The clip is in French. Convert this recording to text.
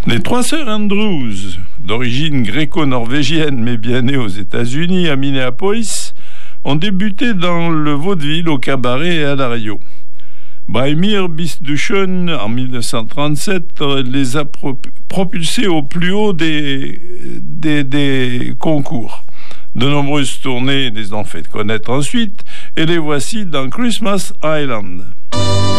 Les trois sœurs Andrews, d'origine gréco-norvégienne mais bien nées aux États-Unis, à Minneapolis, ont débuté dans le vaudeville, au cabaret et à la radio. Braimir Bisduchen, en 1937, les a propulsés au plus haut des concours. De nombreuses tournées les ont fait connaître ensuite, et les voici dans Christmas Island.